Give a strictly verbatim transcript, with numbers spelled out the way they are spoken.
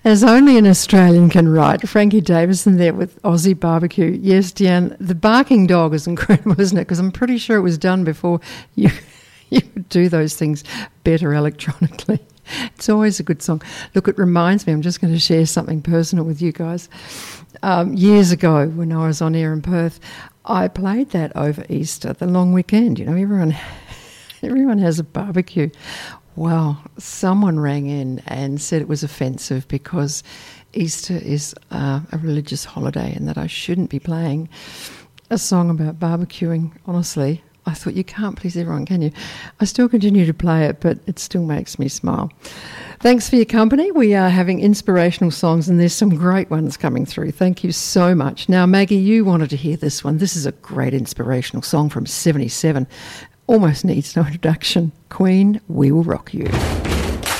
As only an Australian can write. Frankie Davison there with Aussie Barbecue. Yes, Deanne, the barking dog is incredible, isn't it? Because I'm pretty sure it was done before you, you could do those things better electronically. It's always a good song. Look, it reminds me, I'm just going to share something personal with you guys. Um, years ago, when I was on air in Perth, I played that over Easter, the long weekend. You know, everyone, everyone has a barbecue. Well, someone rang in and said it was offensive because Easter is uh, a religious holiday and that I shouldn't be playing a song about barbecuing. Honestly, I thought, you can't please everyone, can you? I still continue to play it, but it still makes me smile. Thanks for your company. We are having inspirational songs, and there's some great ones coming through. Thank you so much. Now, Maggie, you wanted to hear this one. This is a great inspirational song from seventy-seven. Almost needs no introduction. Queen, We Will Rock You.